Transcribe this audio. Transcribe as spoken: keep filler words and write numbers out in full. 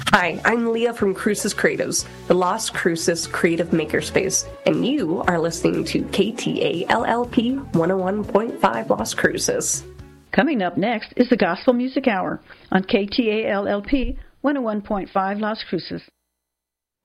Hi, I'm Leah from Crucis Creatives, the Las Cruces Creative Makerspace, and you are listening to K T A L L P one oh one point five Las Cruces. Coming up next is the Gospel Music Hour on K T A L L P one oh one point five Las Cruces.